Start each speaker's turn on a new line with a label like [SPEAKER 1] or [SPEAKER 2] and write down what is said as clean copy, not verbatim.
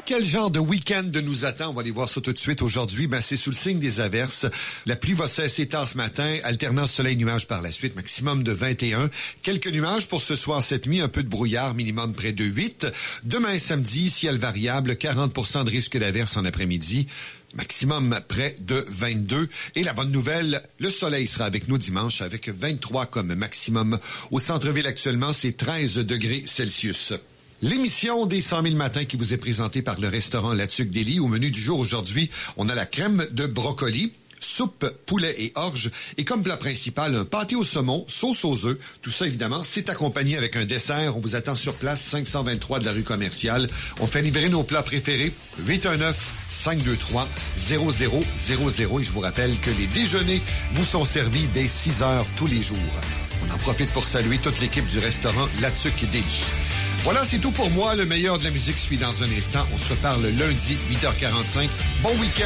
[SPEAKER 1] Quel genre de week-end nous attend? On va aller voir ça tout de suite. Aujourd'hui, c'est sous le signe des averses. La pluie va cesser tard ce matin, alternance soleil-nuages par la suite, maximum de 21. Quelques nuages pour ce soir, cette nuit, un peu de brouillard, minimum près de 8. Demain, samedi, ciel variable, 40% de risque d'averse en après-midi. Maximum près de 22. Et la bonne nouvelle, le soleil sera avec nous dimanche avec 23 comme maximum. Au centre-ville actuellement, c'est 13 degrés Celsius. L'émission des 100 000 matins qui vous est présentée par le restaurant La Tuque d'Élie. Au menu du jour aujourd'hui, on a la crème de brocoli, soupe, poulet et orge. Et comme plat principal, un pâté au saumon, sauce aux œufs. Tout ça, évidemment, c'est accompagné avec un dessert. On vous attend sur place, 523 de la rue commerciale. On fait livrer nos plats préférés, 819-523-0000. Et je vous rappelle que les déjeuners vous sont servis dès 6 heures tous les jours. On en profite pour saluer toute l'équipe du restaurant La Tuque d'Élie. Voilà, c'est tout pour moi. Le meilleur de la musique suit dans un instant. On se reparle lundi, 8h45. Bon week-end.